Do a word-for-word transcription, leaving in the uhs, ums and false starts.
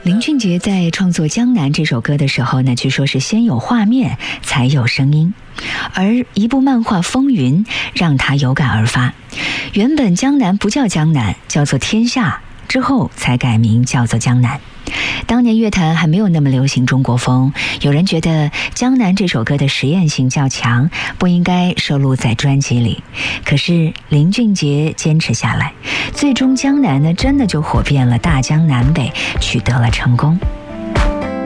林俊杰在创作《江南》这首歌的时候呢，据说是先有画面才有声音，而一部漫画《风云》让他有感而发。原本江南不叫江南，叫做天下，之后才改名叫做江南。当年乐坛还没有那么流行中国风，有人觉得《江南》这首歌的实验性较强，不应该收录在专辑里。可是林俊杰坚持下来，最终江南呢真的就火遍了大江南北，取得了成功。